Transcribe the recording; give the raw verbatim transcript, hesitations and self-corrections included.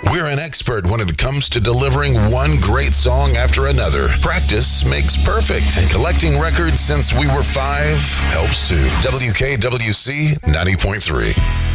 We're an expert when it comes to delivering one great song after another. Practice makes perfect, and collecting records since we were five helps too. W K W C ninety point three.